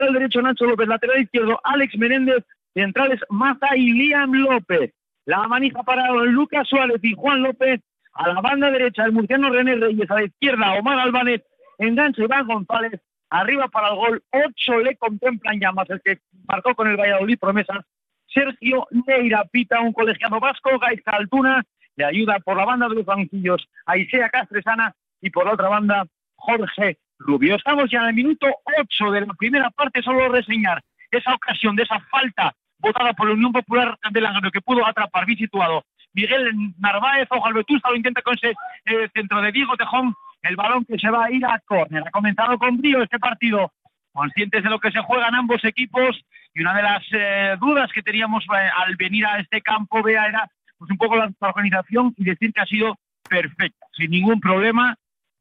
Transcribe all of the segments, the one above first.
lateral derecho Nacho López, lateral izquierdo Alex Menéndez, centrales Maza y Liam López. La manija para Lucas Suárez y Juan López. A la banda derecha el murciano René Reyes, a la izquierda Omar Albánez, engancha Iván González, arriba para el gol, 8 le contemplan llamas, el que marcó con el Valladolid promesas, Sergio Neira, pita un colegiado vasco, Gaizka Altuna, le ayuda por la banda de los banquillos a Isea Castresana y por la otra banda Jorge Rubio. Estamos ya en el minuto 8 de la primera parte, solo reseñar esa ocasión de esa falta votada por la Unión Popular de Langreo que pudo atrapar, bien situado Miguel Narváez. Ojo al Vetusta, lo intenta con ese centro de Diego Tejón, el balón que se va a ir a córner. Ha comenzado con brío este partido, conscientes de lo que se juegan ambos equipos, y una de las dudas que teníamos al venir a este campo, Bea, era pues un poco la organización y decir que ha sido perfecta, sin ningún problema.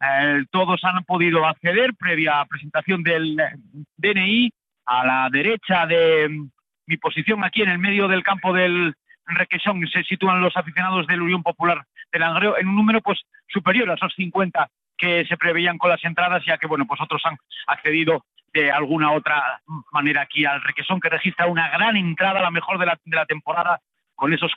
Todos han podido acceder previa presentación del DNI. A la derecha de mi posición, aquí en el medio del campo del Requesón, se sitúan los aficionados del Unión Popular de Langreo en un número pues superior a esos 50 que se preveían con las entradas, ya que bueno, pues otros han accedido de alguna otra manera aquí al Requesón, que registra una gran entrada, la mejor de la temporada, con esos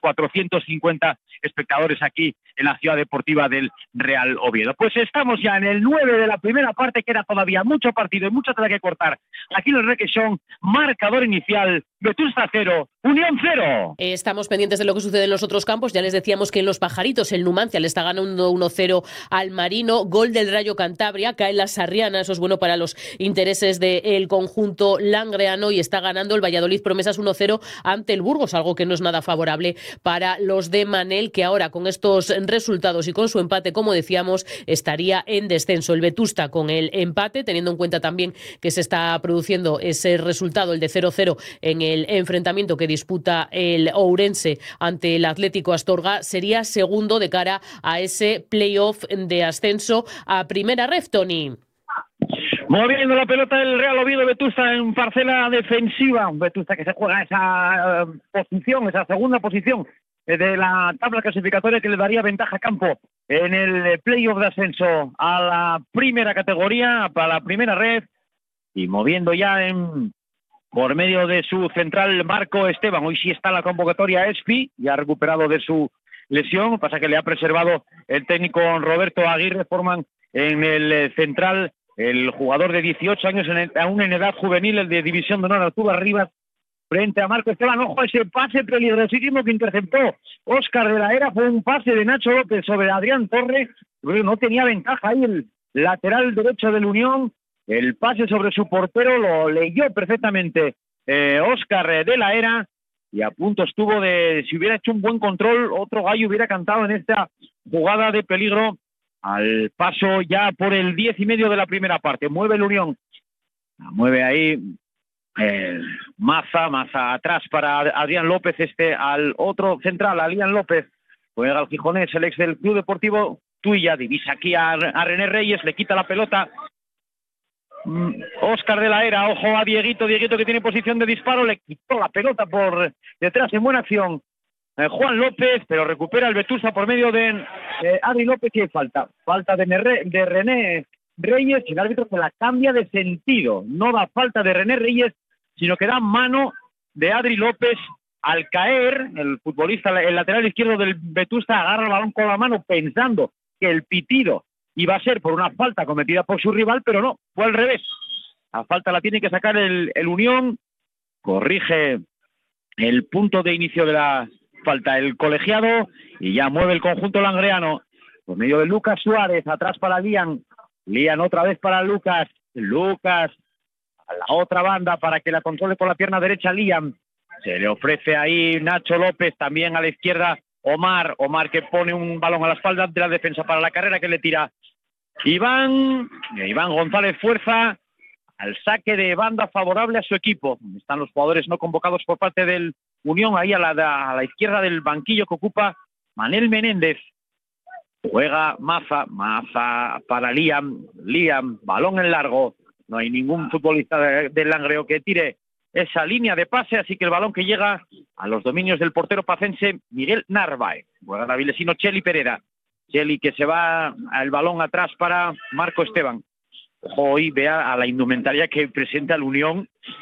450 espectadores aquí en la ciudad deportiva del Real Oviedo. Pues estamos ya en el 9 de la primera parte, queda todavía mucho partido y mucha tela que cortar. Aquí en el Requesón, marcador inicial, Vetusta 0, Unión 0. Estamos pendientes de lo que sucede en los otros campos. Ya les decíamos que en Los Pajaritos el Numancia le está ganando 1-0 al Marino. Gol del Rayo Cantabria, cae la Sarriana, eso es bueno para los intereses del conjunto langreano, y está ganando el Valladolid Promesas 1-0 ante el Burgos, algo que no es nada favorable para los de Manel, que ahora con estos resultados y con su empate, como decíamos, estaría en descenso. El Vetusta con el empate, teniendo en cuenta también que se está produciendo ese resultado, el de 0-0 en el enfrentamiento que disputa el Ourense ante el Atlético Astorga, sería segundo de cara a ese playoff de ascenso a Primera Ref, Tony. Moviendo la pelota el Real Oviedo, Vetusta en parcela defensiva, Vetusta que se juega esa posición, esa segunda posición de la tabla clasificatoria, que le daría ventaja a campo en el playoff de ascenso a la primera categoría, para la Primera Red, y moviendo ya por medio de su central Marco Esteban. Hoy sí está en la convocatoria Espi, ya recuperado de su lesión, pasa que le ha preservado el técnico Roberto Aguirre. Forman en el central el jugador de 18 años, aún en edad juvenil, el de División de Honor, Arturo Rivas, frente a Marco Esteban. Ojo, ese pase peligrosísimo que interceptó Óscar de la Era, fue un pase de Nacho López sobre Adrián Torres, no tenía ventaja ahí el lateral derecho del Unión, el pase sobre su portero lo leyó perfectamente Óscar de la Era, y a punto estuvo de, si hubiera hecho un buen control, otro gallo hubiera cantado en esta jugada de peligro. Al paso ya por el 10:30 de la primera parte, mueve el Unión, mueve ahí Maza atrás para Adrián López, al otro central, a Liam López, juega el gijonés, el ex del Club Deportivo Tuilla, divisa aquí a René Reyes, le quita la pelota Óscar de la Era, ojo a Dieguito que tiene posición de disparo, le quitó la pelota por detrás en buena acción Juan López, pero recupera el Vetusta por medio de Adri López, y hay falta de René Reyes, y el árbitro se la cambia de sentido, no da falta de René Reyes, sino que da mano de Adri López. Al caer, el futbolista, el lateral izquierdo del Vetusta, agarra el balón con la mano pensando que el pitido iba a ser por una falta cometida por su rival, pero no, fue al revés. La falta la tiene que sacar el Unión, corrige el punto de inicio de la falta el colegiado, y ya mueve el conjunto langreano por medio de Lucas Suárez, atrás para Liam otra vez para Lucas a la otra banda para que la controle por la pierna derecha Liam, se le ofrece ahí Nacho López, también a la izquierda Omar que pone un balón a la espalda de la defensa para la carrera que le tira Iván González Fuerza, al saque de banda favorable a su equipo. Están los jugadores no convocados por parte del Unión, ahí a la izquierda del banquillo que ocupa Manel Menéndez. Juega Maza para Liam, balón en largo. No hay ningún futbolista del Langreo que tire esa línea de pase, así que el balón que llega a los dominios del portero pacense Miguel Narváez. Juega el avilesino Cheli Pereda. Cheli que se va al balón atrás para Marco Esteban. hoy vea a la indumentaria que presenta la Unión